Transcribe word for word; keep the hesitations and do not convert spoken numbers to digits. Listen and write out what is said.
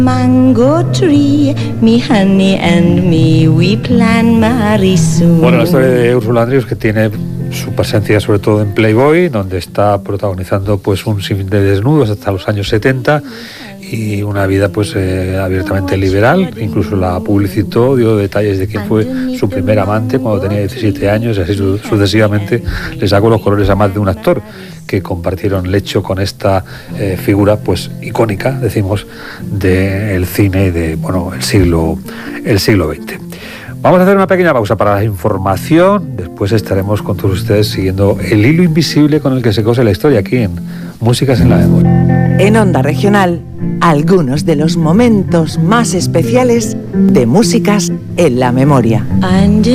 Mango tree, me honey and me, we plan marry soon. Bueno, la historia de Ursula Andrews, que tiene su presencia sobre todo en Playboy, donde está protagonizando pues un sinfín de desnudos hasta los años setenta y una vida pues eh, abiertamente liberal. Incluso la publicitó, dio detalles de quién fue su primer amante cuando tenía diecisiete años, y así su- sucesivamente le sacó los colores a más de un actor que compartieron lecho con esta eh, figura pues icónica, decimos, del cine de, bueno, el siglo el siglo veinte. Vamos a hacer una pequeña pausa para la información. Después estaremos con todos ustedes siguiendo el hilo invisible con el que se cose la historia aquí en Músicas en la Memoria. En Onda Regional, algunos de los momentos más especiales de Músicas en la Memoria. And